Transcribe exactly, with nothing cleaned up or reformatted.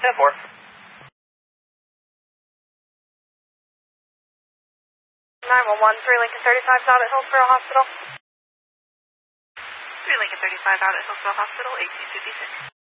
ten four. nine one one, three Lincoln thirty-five out at Hillsborough Hospital. three Lincoln thirty-five out at Hillsborough Hospital, eighteen fifty-six.